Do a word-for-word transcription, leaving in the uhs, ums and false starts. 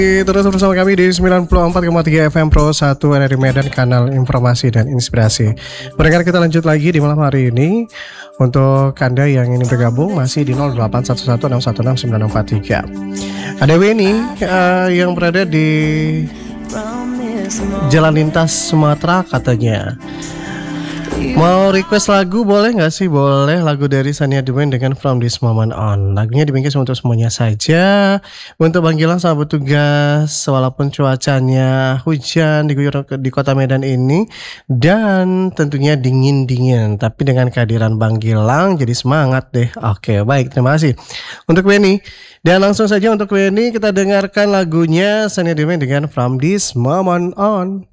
Terus bersama kami di sembilan puluh empat koma tiga F M Pro satu R R I Medan, kanal informasi dan inspirasi. Mereka kita lanjut lagi di malam hari ini. Untuk Anda yang ingin bergabung masih di nol delapan satu satu enam satu enam sembilan empat tiga. Ada Weni uh, yang berada di Jalan Lintas Sumatera katanya. Mau request lagu boleh nggak sih? Boleh, lagu dari Shania Twain dengan From This Moment On. Lagunya dibingkis untuk semuanya saja. Untuk Bang Gilang sahabat tugas, walaupun cuacanya hujan diguyur di kota Medan ini dan tentunya dingin-dingin, tapi dengan kehadiran Bang Gilang jadi semangat deh. Oke, baik, terima kasih untuk Weni. Dan langsung saja untuk Weni kita dengarkan lagunya Shania Twain dengan From This Moment On.